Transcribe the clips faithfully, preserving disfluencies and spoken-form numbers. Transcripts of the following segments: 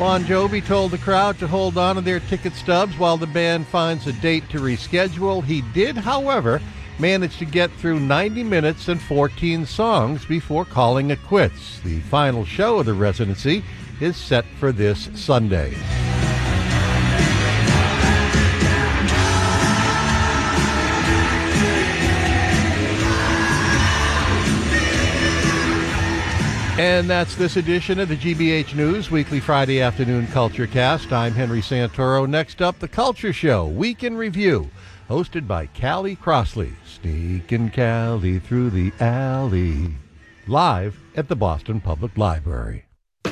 Bon Jovi told the crowd to hold on to their ticket stubs while the band finds a date to reschedule. He did, however, manage to get through ninety minutes and fourteen songs before calling it quits. The final show of the residency is set for this Sunday. And that's this edition of the G B H News Weekly Friday Afternoon Culture Cast. I'm Henry Santoro. Next up, The Culture Show, Week in Review, hosted by Callie Crossley. Sneaking Callie through the alley. Live at the Boston Public Library.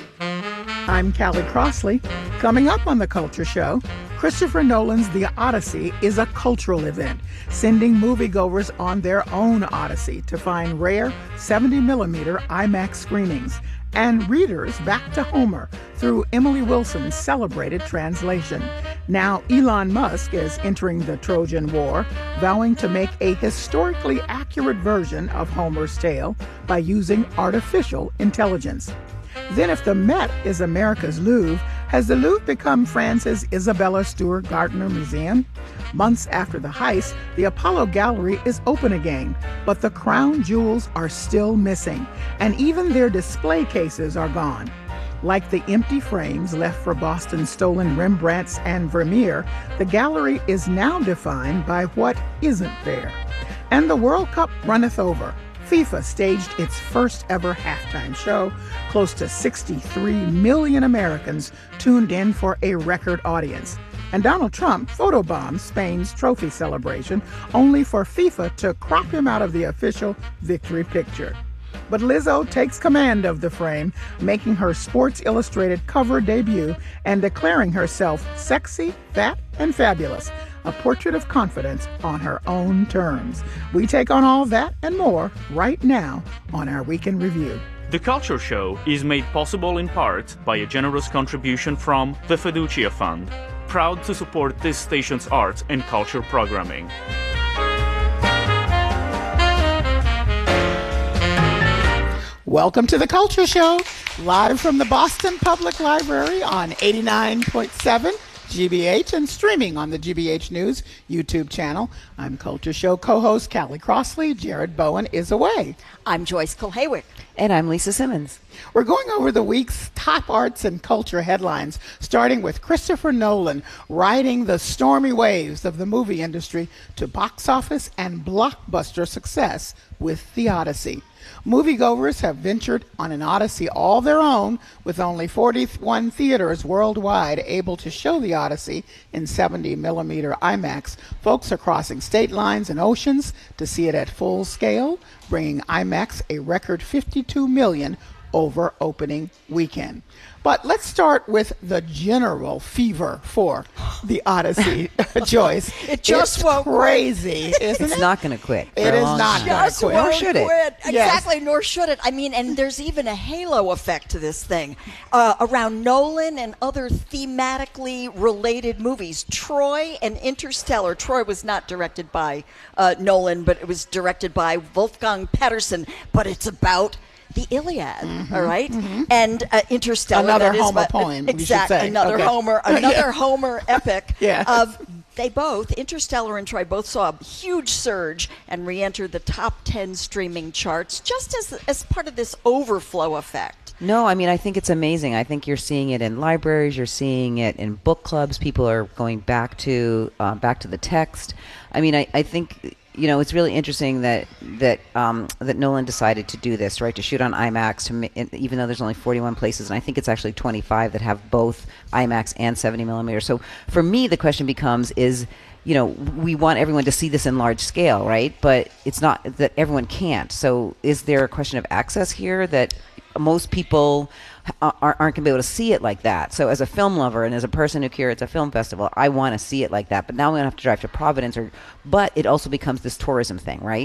I'm Callie Crossley. Coming up on The Culture Show, Christopher Nolan's The Odyssey is a cultural event, sending moviegoers on their own odyssey to find rare seventy millimeter IMAX screenings, and readers back to Homer through Emily Wilson's celebrated translation. Now Elon Musk is entering the Trojan War, vowing to make a historically accurate version of Homer's tale by using artificial intelligence. Then if the Met is America's Louvre, has the Louvre become France's Isabella Stewart Gardner Museum? Months after the heist, the Apollo Gallery is open again, but the crown jewels are still missing, and even their display cases are gone. Like the empty frames left for Boston's stolen Rembrandts and Vermeer, the gallery is now defined by what isn't there. And the World Cup runneth over. FIFA staged its first ever halftime show. Close to sixty-three million Americans tuned in for a record audience. And Donald Trump photobombed Spain's trophy celebration, only for FIFA to crop him out of the official victory picture. But Lizzo takes command of the frame, making her Sports Illustrated cover debut and declaring herself sexy, fat, and fabulous. A portrait of confidence on her own terms. We take on all that and more right now on our Weekend Review. The Culture Show is made possible in part by a generous contribution from the Fiducia Fund, proud to support this station's arts and culture programming. Welcome to The Culture Show, live from the Boston Public Library on eighty-nine point seven G B H and streaming on the G B H News YouTube channel. I'm Culture Show co-host Callie Crossley. Jared Bowen is away. I'm Joyce Kulhawick. And I'm Lisa Simmons. We're going over the week's top arts and culture headlines, starting with Christopher Nolan riding the stormy waves of the movie industry to box office and blockbuster success with The Odyssey. Moviegoers have ventured on an odyssey all their own, with only forty-one theaters worldwide able to show The Odyssey in seventy millimeter IMAX. Folks are crossing state lines and oceans to see it at full scale, bringing IMAX a record fifty-two million over opening weekend. But let's start with the general fever for The Odyssey, Joyce. It just it's won't crazy, quit. isn't It's it? not going to quit. It is not going to Just quit. won't Nor should it. quit. Yes. Exactly, nor should it. I mean, and there's even a halo effect to this thing uh, around Nolan and other thematically related movies. Troy and Interstellar. Troy was not directed by uh, Nolan, but it was directed by Wolfgang Petersen. But it's about the Iliad, mm-hmm, all right? Mm-hmm. And uh, Interstellar. Another that is Homer what, poem, Exactly. you should say. Another Okay. Homer, another Yeah. Homer epic Yeah. of they both, Interstellar and Troy, both saw a huge surge and re-entered the top ten streaming charts just as as part of this overflow effect. No, I mean, I think it's amazing. I think you're seeing it in libraries. You're seeing it in book clubs. People are going back to uh, back to the text. I mean, I, I think, you know, it's really interesting that that um, that Nolan decided to do this, right? To shoot on IMAX, to ma- even though there's only forty-one places, and I think it's actually twenty-five that have both IMAX and seventy millimeter. So for me, the question becomes: is you know, we want everyone to see this in large scale, right? But it's not that everyone can't. So is there a question of access here that most people aren't going to be able to see it like that? So as a film lover and as a person who curates a film festival, I want to see it like that. But now we don't have to drive to Providence. Or, but it also becomes this tourism thing, right?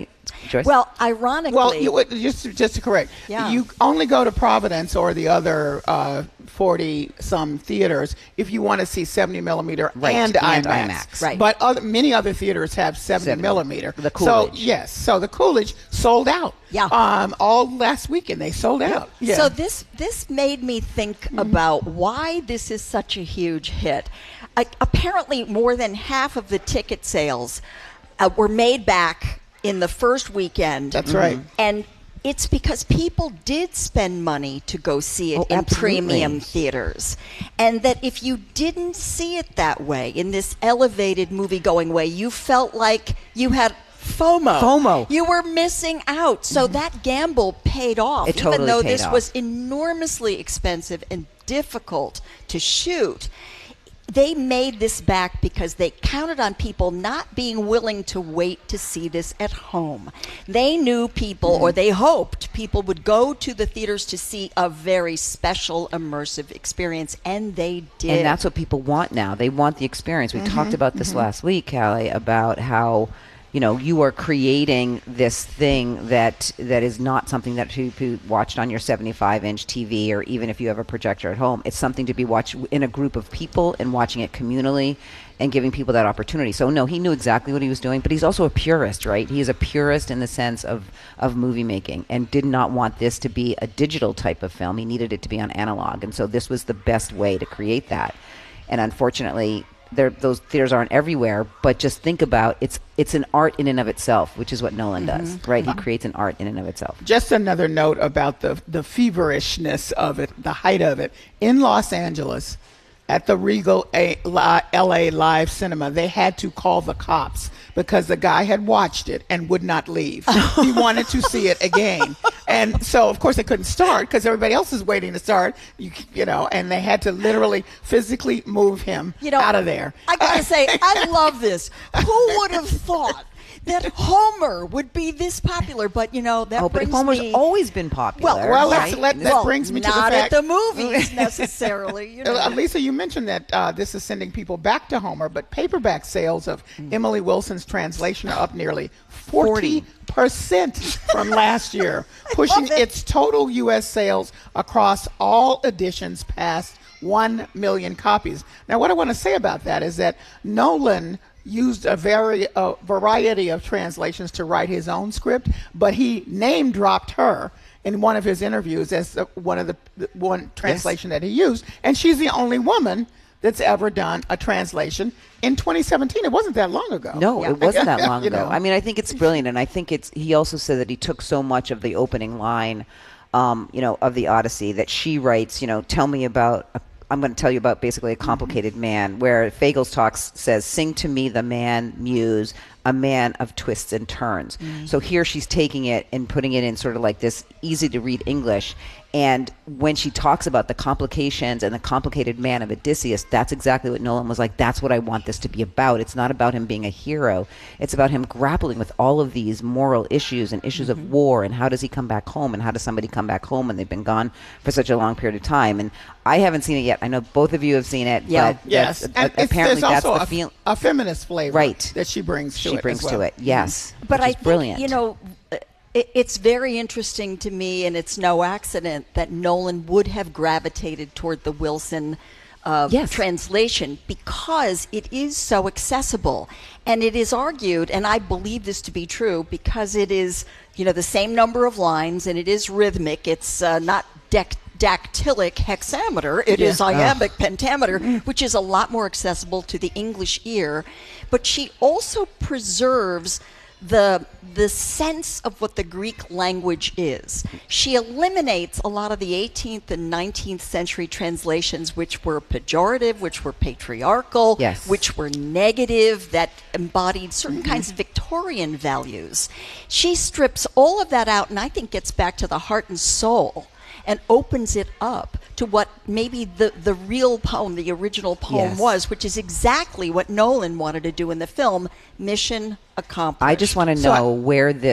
Joyce? Well, ironically, Well, you, would- just just to correct, Yeah. you only go to Providence or the other uh, forty some theaters if you want to see seventy millimeter Right, and, and IMAX. IMAX. Right. But other, many other theaters have seventy seventy. millimeter. The So Coolidge. yes, so the Coolidge sold out. Yeah. Um, all last weekend they sold out. Yeah. So this this made me think about why this is such a huge hit. I, apparently, more than half of the ticket sales uh, were made back in the first weekend. That's right. And it's because people did spend money to go see it Oh, in absolutely. premium theaters. And that if you didn't see it that way, in this elevated movie-going way, you felt like you had FOMO. FOMO. You were missing out. So that gamble paid off. It even totally though paid this off. was enormously expensive and difficult to shoot. They made this back because they counted on people not being willing to wait to see this at home. They knew people, or they hoped people would go to the theaters to see a very special, immersive experience, and they did. And that's what people want now. They want the experience. We talked about this last week, Callie, about how, you know, you are creating this thing that that is not something that you, you watched on your seventy-five inch T V, or even if you have a projector at home. It's something to be watched in a group of people and watching it communally and giving people that opportunity. So no, he knew exactly what he was doing, but he's also a purist, right? He is a purist in the sense of, of movie making, and did not want this to be a digital type of film. He needed it to be on analog. And so this was the best way to create that. And unfortunately, there, those theaters aren't everywhere, but just think about it's it's an art in and of itself, which is what Nolan does, right? He creates an art in and of itself. Just another note about the the feverishness of it, the height of it. In Los Angeles, at the Regal A- Li- L A Live Cinema, they had to call the cops because the guy had watched it and would not leave. He wanted to see it again. And so, of course, they couldn't start because everybody else is waiting to start, you, you know, and they had to literally physically move him you know, out of there. I gotta say, I love this. Who would have thought that Homer would be this popular? But you know, that Oh, but brings Homer's me. always been popular. Well, Well, right? let's let that well, brings me to the not fact. at the movies necessarily. You know. Uh, Lisa, you mentioned that uh, this is sending people back to Homer, but paperback sales of Emily Wilson's translation are up nearly forty percent from last year, pushing it. its total U S sales across all editions past one million copies. Now, what I want to say about that is that Nolan used a very uh, variety of translations to write his own script, but he name dropped her in one of his interviews as uh, one of the the one translation that he used, and she's the only woman that's ever done a translation in twenty seventeen. It wasn't that long ago. No, it wasn't that long You ago. know. I mean, I think it's brilliant, and I think it's. He also said that he took so much of the opening line, um, you know, of the Odyssey that she writes. You know, tell me about. A, I'm going to tell you about basically a complicated man. Where Fagles talks says, "Sing to me the man muse, a man of twists and turns." So here she's taking it and putting it in sort of like this easy to read English. And when she talks about the complications and the complicated man of Odysseus, that's exactly what Nolan was like. That's what I want this to be about. It's not about him being a hero. It's about him grappling with all of these moral issues and issues of war, and how does he come back home, and how does somebody come back home when they've been gone for such a long period of time. And I haven't seen it yet. I know both of you have seen it. Yeah. But Yes, that's- and a- it's, apparently there's that's also the a, feel. a feminist flavor Right. that she brings to She it. brings as well. to it. Yes, But which I is think, brilliant. you know, it, it's very interesting to me, and it's no accident that Nolan would have gravitated toward the Wilson uh, Yes. translation, because it is so accessible. And it is argued, and I believe this to be true, because it is, you know, the same number of lines, and it is rhythmic. It's uh, not dec- dactylic hexameter. It Yeah. is iambic pentameter, which is a lot more accessible to the English ear. But she also preserves the the sense of what the Greek language is. She eliminates a lot of the eighteenth and nineteenth century translations, which were pejorative, which were patriarchal, Yes. which were negative, that embodied certain kinds of Victorian values. She strips all of that out, and I think gets back to the heart and soul, and opens it up to what maybe the, the real poem, the original poem Yes. was, which is exactly what Nolan wanted to do in the film. Mission accomplished. I just want to So I- know where this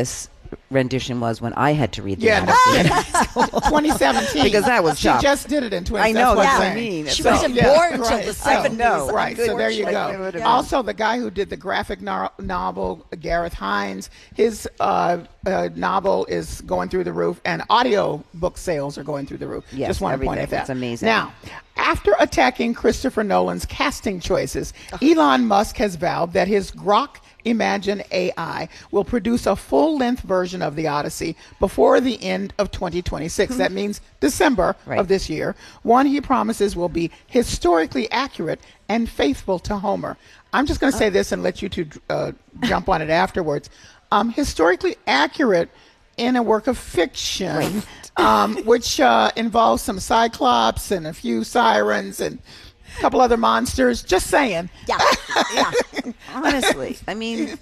rendition was when I had to read the Yeah, Odyssey. twenty seventeen. Because that was She tough. just did it in twenty. I know, that's, that's what what I'm I saying. mean. She So- wasn't yeah, born until right. the So- seventies. no, Right, so there you unfortunately. It go. would've been- Also, the guy who did the graphic no- novel, Gareth Hines, his uh, uh, novel is going through the roof, and audio book sales are going through the roof. Yes, Just want to point everything. at that. It's amazing. Now, after attacking Christopher Nolan's casting choices, Elon Musk has vowed that his Grok Imagine A I will produce a full-length version of the Odyssey before the end of twenty twenty-six. That means December Right. of this year. One he promises will be historically accurate and faithful to Homer. I'm just going to say this and let you two uh, jump on it afterwards. Um, historically accurate in a work of fiction, um, which uh, involves some cyclops and a few sirens and a couple other monsters. Just saying. Yeah, yeah. Honestly, I mean,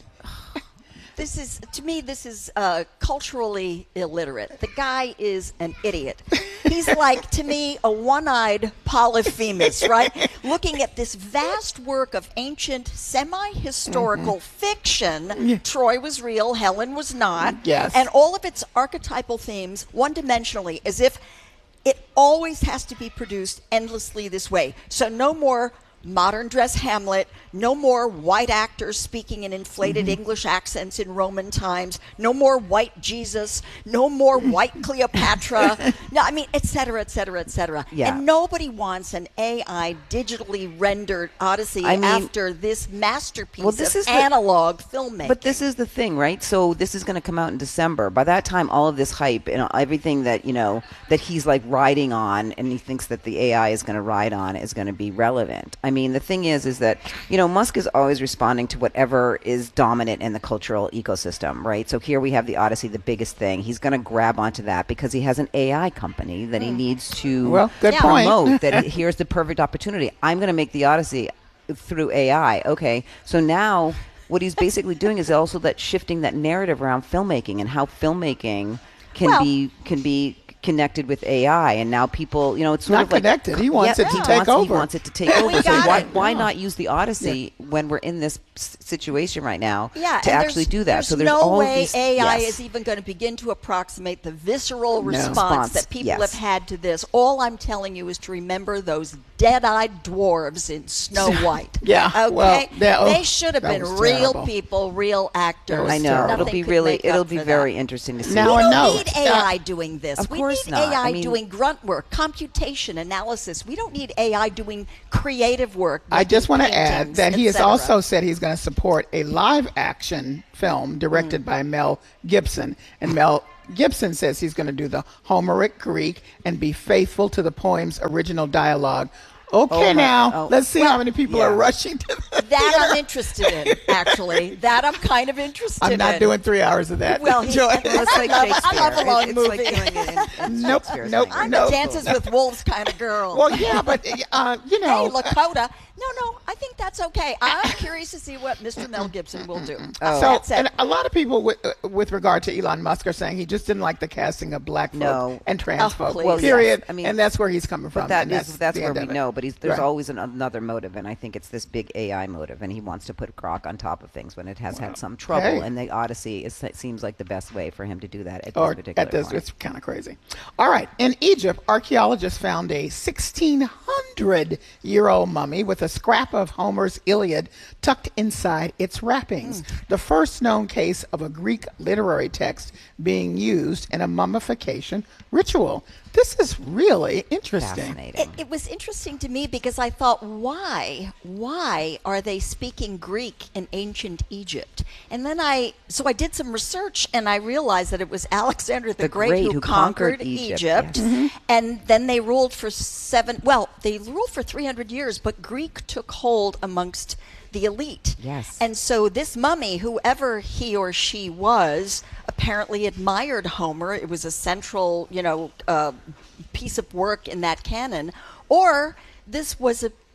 This is, to me, this is uh, culturally illiterate. The guy is an idiot. He's like, to me, a one-eyed Polyphemus, right? Looking at this vast work of ancient, semi-historical Mm-hmm. fiction. Troy was real, Helen was not. Yes. And all of its archetypal themes, one-dimensionally, as if it always has to be produced endlessly this way. So no more modern dress Hamlet, no more white actors speaking in inflated Mm-hmm. English accents in Roman times, no more white Jesus, no more white Cleopatra, no, I mean, et cetera, et cetera, et cetera. Yeah. And nobody wants an A I digitally rendered Odyssey I mean- after this masterpiece Well, this of is the- analog filmmaking. but this is the thing, right? So this is going to come out in December. By that time, all of this hype and everything that, you know, that he's like riding on and he thinks that the A I is going to ride on is going to be relevant. I mean, the thing is, is that, you know, Musk is always responding to whatever is dominant in the cultural ecosystem, right? So here we have the Odyssey, the biggest thing. He's going to grab onto that because he has an A I company that he needs to Well, good Yeah. point. promote. That here's the perfect opportunity. I'm going to make the Odyssey through A I. Okay, so now what he's basically doing is also that shifting that narrative around filmmaking and how filmmaking can Well- be can be connected with A I, and now people, you know, it's sort Not of like connected. He wants Yeah, it to he take wants, over. He wants it to take We over. So got why it. why Yeah. not use the Odyssey when we're in this s- situation right now Yeah, to and actually there's- do that? So there's no all way these, A I yes. is even going to begin to approximate the visceral No. response, Response, that people yes. have had to this. All I'm telling you is to remember those dead-eyed dwarves in Snow White. Yeah, okay. well, that- oh, they should have that been was real terrible. people, real actors. was I know terrible. it'll Nothing be could really make it'll up be for very that. interesting to see. Now We a don't note. need A I Uh, doing this. Of we course need not. A I I mean- doing grunt work, computation, analysis. We don't need A I doing creative work. I just want to making add paintings, that he et has cetera. also said he's going to support a live action film directed by Mel Gibson. And Mel Gibson says he's going to do the Homeric Greek and be faithful to the poem's original dialogue. Okay, Oh, my- now oh. let's see how many people yeah. are rushing to the That I'm theater. interested in, actually. That I'm kind of interested in. I'm not doing three hours of that. Well, he- Joy. Well, it's like I love- Shakespeare. I love a long it's movie. like doing it in, in Nope, Shakespeare's nope, language. I'm no. a Dances with Wolves kind of girl. Well, yeah, but uh, you know, Hey, Lakota. No, no, I think that's okay. I'm curious to see what Mister Mel Gibson will do. Oh. So, That's it. and a lot of people with, uh, with regard to Elon Musk are saying he just didn't like the casting of black folk No. and trans Oh, folk. please. Well, yes. period. I mean, and that's where he's coming from. But that and is that's, the where end we of it. know. But he's, there's Right. always an, another motive, and I think it's this big A I motive, and he wants to put Grok on top of things when it has had some trouble. Hey. And the Odyssey is, it seems like the best way for him to do that at Or this particular at this, point. it's kind of crazy. All right. In Egypt, archaeologists found a sixteen hundred year old mummy with a scrap of Homer's Iliad tucked inside its wrappings. Hmm. The first known case of a Greek literary text being used in a mummification ritual. This is really interesting. Fascinating. It, it was interesting to me because I thought, why, why are they speaking Greek in ancient Egypt? And then I, so I did some research and I realized that it was Alexander the, The Great, Great who, who conquered, conquered Egypt, Egypt, yes. and then they ruled for seven. Well, they ruled for three hundred years, but Greek took hold amongst the elite. Yes. And so this mummy, whoever he or she was, apparently admired Homer. It was a central, you know, uh, piece of work in that canon. Or this was a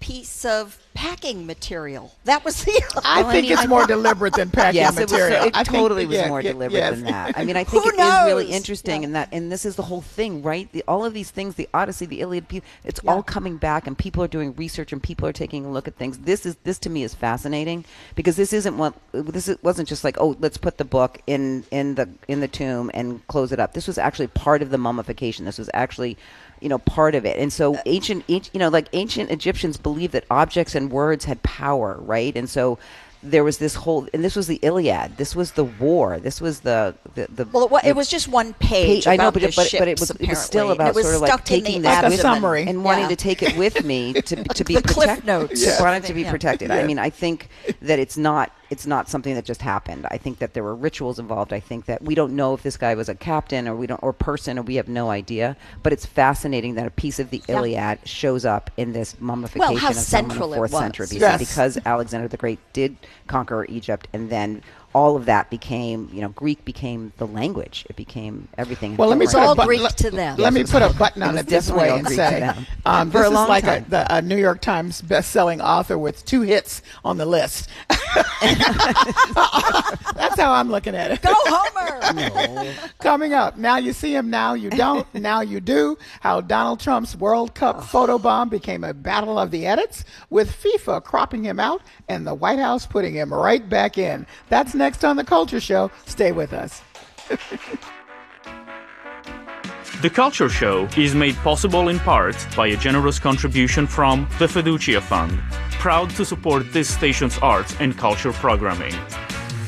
piece of packing material. That was the. I Well, I think mean, it's I- more deliberate than packing Yes, it, was, material. it I think- totally was yeah, more yeah, deliberate yes. than that. I mean, I think Who it is really knows? interesting, Yeah. and that, and this is the whole thing, right? The, all of these things, the Odyssey, the Iliad, pe- it's Yeah. all coming back, and people are doing research, and people are taking a look at things. This is this to me is fascinating because this isn't what this is, wasn't just like, oh, let's put the book in in the in the tomb and close it up. This was actually part of the mummification. This was actually, you know, part of it. And so ancient, ancient you know, like ancient Egyptians believed that objects and words had power, right? And so there was this whole, and this was the Iliad. This was the war. This was the the. the Well, it, wa- the it was just one page. page- I know, about but the it, but, ships, but it was it was still apparently, and about it was sort of like stuck in taking the that Like a with summary. me and wanting Yeah. to take it with me to to be The cliff protected. notes. Yeah. Wanting to be Yeah. protected. I mean, I think that it's not it's not something that just happened. I think that there were rituals involved. I think that we don't know if this guy was a captain or we don't or person or we have no idea. But it's fascinating that a piece of the Yeah. Iliad shows up in this mummification how of someone in central the it fourth was. century B C Yes. because Alexander the Great did conquer Egypt, and then all of that became, you know, Greek became the language. It became everything. Well, let me It's put a all button- Greek let- to them. Let me Yes, it put a was- button it on was it this definitely way all and Greek to say, them. um, For this a is long like a, time. the, a New York Times best-selling author with two hits on the list. That's how I'm looking at it. Go Homer! Coming up, now you see him, now you don't, now you do. How Donald Trump's World Cup photobomb became a battle of the edits, with FIFA cropping him out and the White House putting him right back in. That's next on The Culture Show. Stay with us. The Culture Show is made possible in part by a generous contribution from the Fiducia Fund, proud to support this station's arts and culture programming.